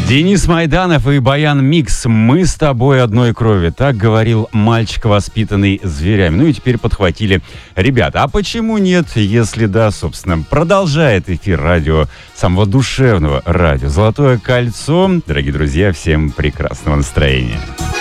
Денис Майданов и Баян Микс. Мы с тобой одной крови. Так говорил мальчик, воспитанный зверями. Ну и теперь подхватили ребята. А почему нет, если да, собственно, продолжает эфир радио, самого душевного радио «Золотое кольцо». Дорогие друзья, всем прекрасного настроения.